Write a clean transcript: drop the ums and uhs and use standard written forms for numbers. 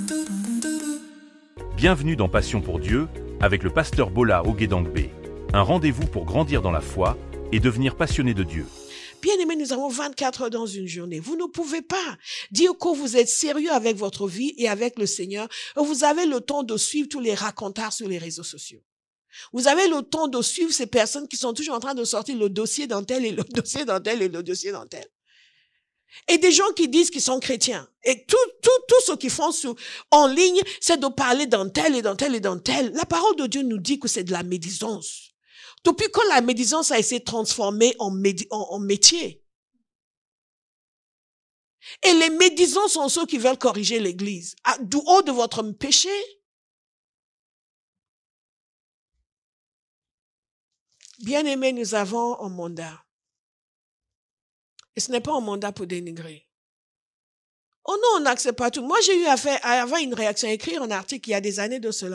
Bienvenue dans Passion pour Dieu, avec le pasteur Bola Ogedangbe. Un rendez-vous pour grandir dans la foi et devenir passionné de Dieu. Bien-aimés, nous avons 24 heures dans une journée. Vous ne pouvez pas dire que vous êtes sérieux avec votre vie et avec le Seigneur. Vous avez le temps de suivre tous les racontards sur les réseaux sociaux. Vous avez le temps de suivre ces personnes qui sont toujours en train de sortir le dossier d'un tel et le dossier d'un tel et le dossier d'un tel. Et des gens qui disent qu'ils sont chrétiens. Et tout ce qu'ils font en ligne, c'est de parler d'un tel et d'un tel et d'un tel. La parole de Dieu nous dit que c'est de la médisance. Depuis quand la médisance a été transformée en métier. Et les médisants sont ceux qui veulent corriger l'Église. Du haut de votre péché. Bien-aimés, nous avons un mandat. Et ce n'est pas un mandat pour dénigrer. Oh non, on n'accepte pas tout. Moi, j'ai eu à avoir une réaction, à écrire un article il y a des années de cela.